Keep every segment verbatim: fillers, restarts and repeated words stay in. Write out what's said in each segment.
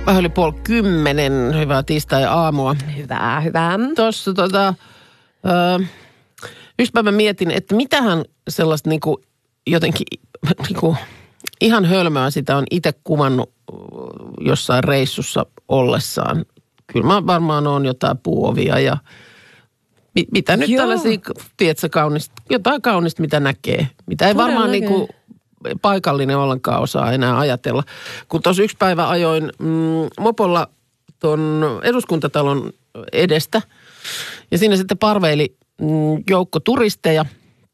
Vähän yli puoli kymmenen. Hyvää tiistai-aamua. Hyvää, hyvää. Tuossa tota, ö, yksi päivä mietin, että mitähän sellaista niinku jotenkin niinku, ihan hölmöä sitä on itse kuvannut jossain reissussa ollessaan. Kyllä mä varmaan on jotain puovia ja mit, mitä nyt Joo. tällaisia, tiedätkö, kaunista, jotain kaunista, mitä näkee. Mitä ei varmaan niinku paikallinen ollenkaan osaa enää ajatella. Kun tuossa yksi päivä ajoin mm, mopolla tuon eduskuntatalon edestä ja siinä sitten parveili mm, joukko turisteja,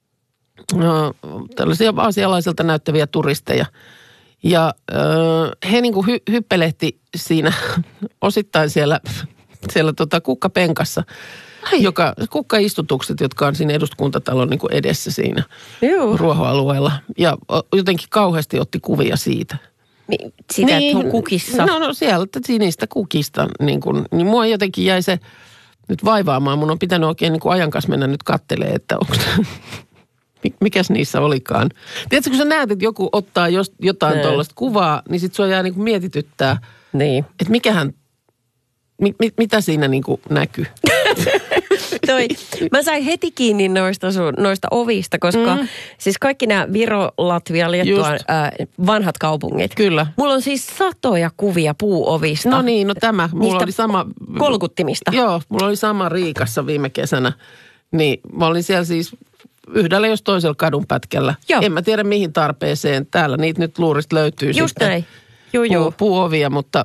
no, tällaisia aasialaiselta näyttäviä turisteja. Ja äh, he niin kuin hy, hyppelehti siinä osittain siellä, siellä tota kukkapenkassa. Ai. Joka, kukkaistutukset, jotka on siinä eduskuntatalon niin kuin edessä siinä Juu. ruohoalueella. Ja jotenkin kauheasti otti kuvia siitä. Niin, sitä, niin, että on kukissa. No, no sieltä niistä kukista. Niin, kuin, niin mua jotenkin jäi se nyt vaivaamaan. Mun on pitänyt oikein niin kuin ajan kanssa mennä nyt kattelemaan, että onko mikäs niissä olikaan. Tiedätkö, kun sä näet, että joku ottaa jos, jotain tuollaista kuvaa, niin sit sua jää niin kuin mietityttää, niin. Että mikähän, mi, mi, mitä siinä niin kuin näkyy. Toi, mä sain heti kiinni noista, sun, noista ovista, koska mm. siis kaikki nämä Viro, Latvia, Liettua, äh, vanhat kaupungit. Kyllä. Mulla on siis satoja kuvia puuovista. No niin, no tämä. Mulla niistä oli sama kolkuttimista. Joo, mulla oli sama Riikassa viime kesänä. Niin mä olin siellä siis yhdellä jos toisella kadunpätkällä. Joo. En mä tiedä mihin tarpeeseen. Täällä niitä nyt luurista löytyy Just sitten. näin. Joo, joo. Puu, puuovia, mutta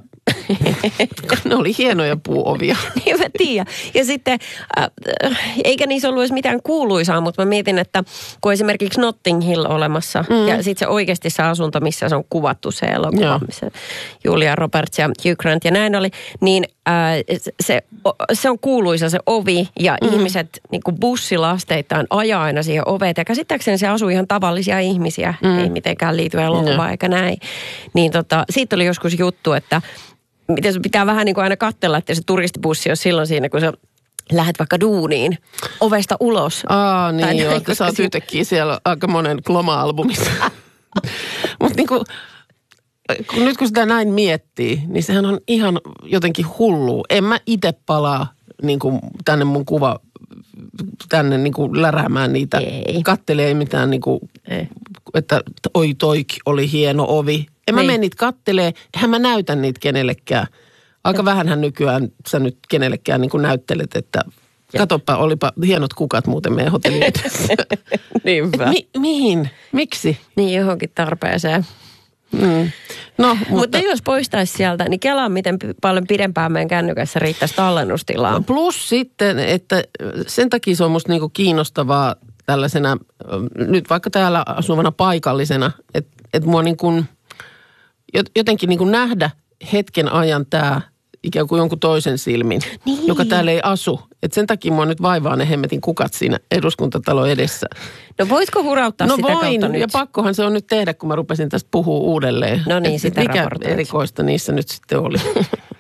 ne oli hienoja puuovia. Niin mä tiedän. Ja sitten, äh, eikä niissä ollut edes mitään kuuluisaa, mutta mä mietin, että kun esimerkiksi Notting Hill olemassa, mm. ja sitten se oikeasti se asunto, missä se on kuvattu se elokuva, Joo. missä Julia Roberts ja Hugh Grant ja näin oli, niin äh, se, se on kuuluisa se ovi, ja mm. ihmiset niin kuin bussilasteittain ajaa aina siihen oveen, ja käsittääkseni se asuu ihan tavallisia ihmisiä, mm. ei mitenkään liity elokuvaan mm. eikä näin. Niin tota, siitä oli joskus juttu, että miten sun pitää vähän niin kuin aina katsella, että se turistibussi on silloin siinä, kun sä lähdet vaikka duuniin ovesta ulos. Aa, niin joo, että sä oot yhtäkkiä siellä aika monen Gloma-albumissa. Mutta niin kuin, kun nyt kun sitä näin miettii, niin sehän on ihan jotenkin hullua. En mä itse palaa niin kuin tänne mun kuva, tänne niin kuin läräämään niitä. Ei. Kattelee mitään niin kuin, ei. Että oi toikin oli hieno ovi. En mä mene niitä kattelee, eihän mä näytä niitä kenellekään. Aika ja. Vähänhän nykyään sä nyt kenellekään niin kuin näyttelet, että ja. Katoppa, olipa hienot kukat muuten meidän hotellin edessä. Niinpä. Mi- mihin? Miksi? Niin johonkin tarpeeseen. Mm. No, mutta, mutta jos poistaisi sieltä, niin kelaa miten paljon pidempään meidän kännykässä riittäisi tallennustilaa. Plus sitten, että sen takia se on musta niinku kiinnostavaa tällaisena, nyt vaikka täällä asuvana paikallisena, että et mua niin kuin jotenkin niin kuin nähdä hetken ajan tämä ikään kuin jonkun toisen silmin, niin. joka täällä ei asu. Et sen takia mua nyt vaivaa ne hemmetin kukat siinä eduskuntatalon edessä. No voisiko hurauttaa no sitä voin, kautta nyt? Ja pakkohan se on nyt tehdä, kun mä rupesin tästä puhua uudelleen. No niin, sitä mikä raportoit. erikoista niissä nyt sitten oli.